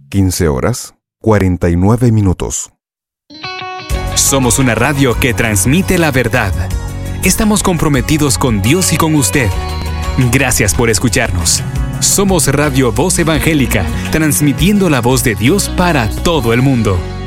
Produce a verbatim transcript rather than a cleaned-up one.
quince horas, cuarenta y nueve minutos. Somos una radio que transmite la verdad. Estamos comprometidos con Dios y con usted. Gracias por escucharnos. Somos Radio Voz Evangélica, transmitiendo la voz de Dios para todo el mundo.